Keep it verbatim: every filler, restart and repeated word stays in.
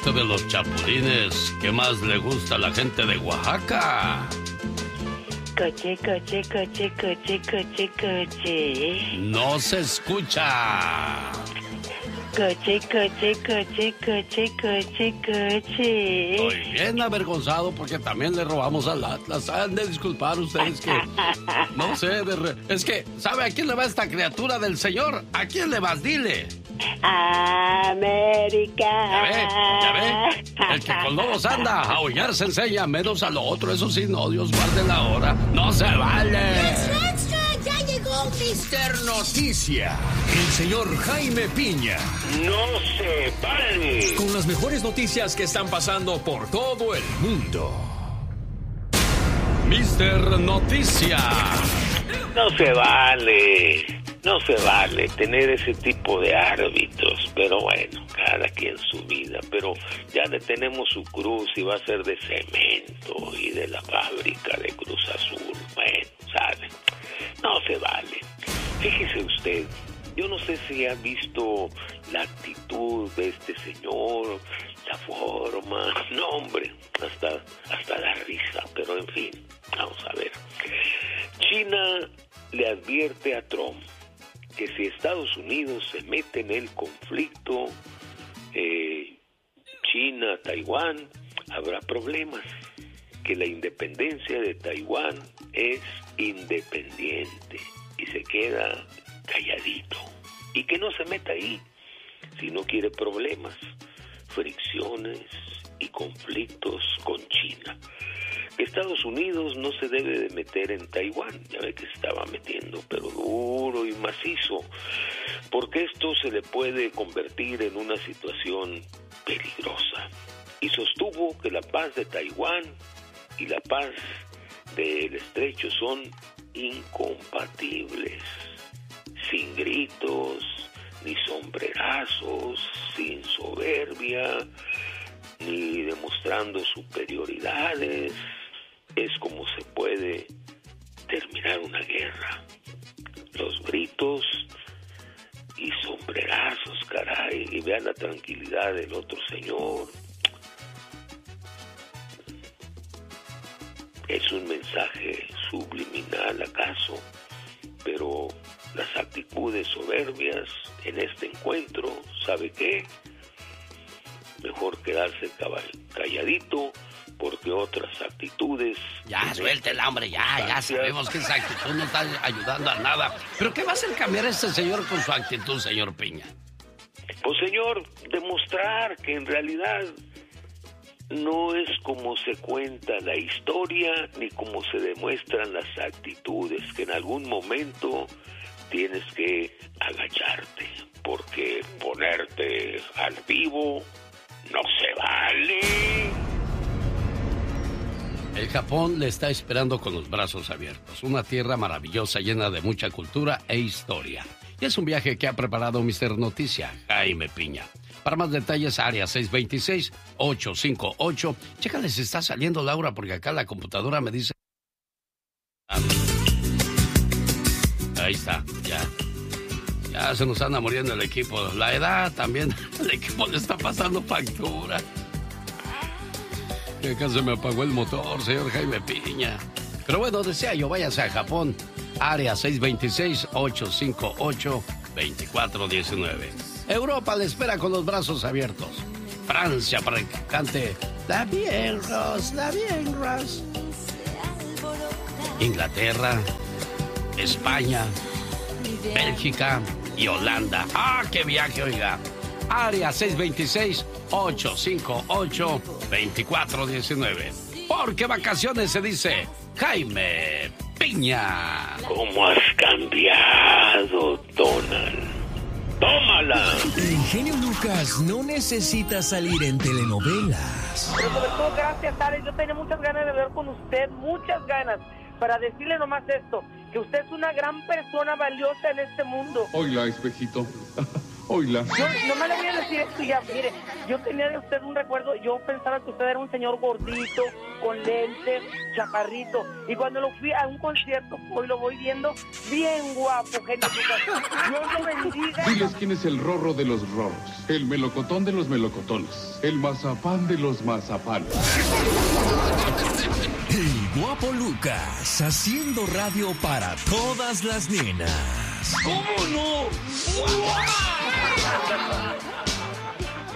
aparte de los chapulines, ¿qué más le gusta a la gente de Oaxaca? Coche, coche, coche, coche, coche, coche. No se escucha. Coche, coche, coche, coche, coche, coche. Estoy bien avergonzado porque también le robamos al Atlas. Han de disculpar ustedes que... No sé, de re... es que, ¿sabe a quién le va esta criatura del señor? ¿A quién le vas? Dile. América. ¿Ya ve? ¿Ya ve? El que con lobos anda, a aullar se enseña, menos a lo otro. Eso sí, no, Dios guarde la hora. ¡No se vale! Ya llegó mister Noticia, el señor Jaime Piña. ¡No se vale! Con las mejores noticias que están pasando por todo el mundo. mister Noticia. No se vale. No se vale tener ese tipo de árbitros, pero bueno, cada quien su vida, pero ya le tenemos su cruz y va a ser de cemento y de la fábrica de Cruz Azul. Bueno, sale. No se vale. Fíjese usted, yo no sé si ha visto la actitud de este señor, la forma, no hombre, hasta, hasta la risa, pero en fin, vamos a ver. China le advierte a Trump que si Estados Unidos se mete en el conflicto eh, China-Taiwán, habrá problemas, que la independencia de Taiwán es independiente y se queda calladito, y que no se meta ahí si no quiere problemas, fricciones y conflictos con China. Estados Unidos no se debe de meter en Taiwán, ya ve que se estaba metiendo, pero duro y macizo, porque esto se le puede convertir en una situación peligrosa. Y sostuvo que la paz de Taiwán y la paz del estrecho son incompatibles, sin gritos, ni sombrerazos, sin soberbia, ni demostrando superioridades. Es como se puede terminar una guerra. Los gritos y sombrerazos, caray, y vean la tranquilidad del otro señor. Es un mensaje subliminal, ¿acaso? Pero las actitudes soberbias en este encuentro, ¿sabe qué? Mejor quedarse calladito, porque otras actitudes... Ya, suéltela, hombre, ya, ya sabemos que esa actitud no está ayudando a nada. ¿Pero qué va a hacer cambiar a este señor con su actitud, señor Piña? Pues, señor, demostrar que en realidad no es como se cuenta la historia, ni como se demuestran las actitudes, que en algún momento tienes que agacharte, porque ponerte al vivo no se vale. El Japón le está esperando con los brazos abiertos. Una tierra maravillosa llena de mucha cultura e historia. Y es un viaje que ha preparado mister Noticia, Jaime Piña. Para más detalles, área seis dos seis, ocho cinco ocho. Chécale si está saliendo, Laura, porque acá la computadora me dice... Ahí está, ya. Ya se nos anda muriendo el equipo. La edad también, el equipo le está pasando factura. Que acá se me apagó el motor, señor Jaime Piña. Pero bueno, desea yo, váyase a Japón. Área seis dos seis, ocho cinco ocho, dos cuatro uno nueve. Europa le espera con los brazos abiertos. Francia para que cante La bien, Ross, la bien, Ross. Inglaterra, España, Bélgica y Holanda. ¡Ah, qué viaje, oiga! Área seis dos seis, ocho cinco ocho, dos cuatro uno nueve. Porque vacaciones se dice Jaime Piña. ¿Cómo has cambiado, Donald? ¡Tómala! El genio Lucas no necesita salir en telenovelas. Pero sobre todo, gracias, Alex. Yo tenía muchas ganas de hablar con usted, muchas ganas, para decirle nomás esto, que usted es una gran persona valiosa en este mundo. Oiga, espejito, Oíla. Yo no me le voy a decir esto ya, mire, yo tenía de usted un recuerdo, yo pensaba que usted era un señor gordito, con lentes, chaparrito, y cuando lo fui a un concierto, hoy lo voy viendo bien guapo, gente. Dios lo bendiga. Diles quién es el rorro de los rorros, el melocotón de los melocotones, el mazapán de los mazapanes. El guapo Lucas, haciendo radio para todas las nenas. ¿Cómo no?